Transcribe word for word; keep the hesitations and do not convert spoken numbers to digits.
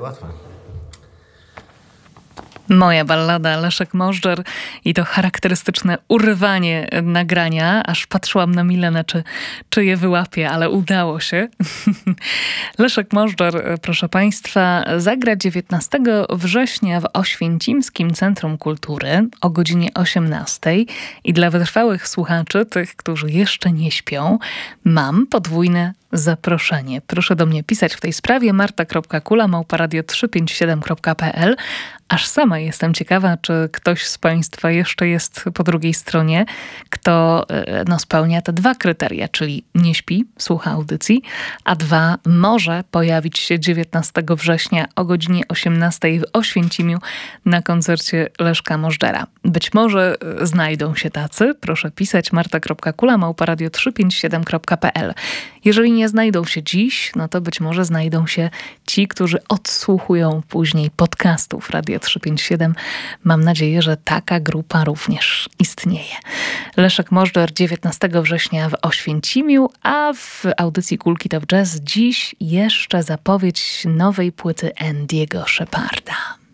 łatwe. Moja ballada, Leszek Możdżer i to charakterystyczne urwanie nagrania. Aż patrzyłam na Milenę, czy, czy je wyłapie, ale udało się. Leszek Możdżer, proszę Państwa, zagra dziewiętnastego września w Oświęcimskim Centrum Kultury o godzinie osiemnastej. I dla wytrwałych słuchaczy, tych, którzy jeszcze nie śpią, mam podwójne zaproszenie. Proszę do mnie pisać w tej sprawie marta kropka kula małpa radio trzysta pięćdziesiąt siedem kropka p l. Aż sama jestem ciekawa, czy ktoś z Państwa jeszcze jest po drugiej stronie, kto no, spełnia te dwa kryteria, czyli nie śpi, słucha audycji, a dwa, może pojawić się dziewiętnastego września o godzinie osiemnastej w Oświęcimiu na koncercie Leszka Możdżera. Być może znajdą się tacy. Proszę pisać marta kropka kula małpa radio trzysta pięćdziesiąt siedem kropka p l. Jeżeli nie znajdą się dziś, no to być może znajdą się ci, którzy odsłuchują później podcastów Radia trzysta pięćdziesiąt siedem. Mam nadzieję, że taka grupa również istnieje. Leszek Możdżer dziewiętnastego września w Oświęcimiu, a w audycji Kulki Top Jazz dziś jeszcze zapowiedź nowej płyty Andy'ego Sheparda.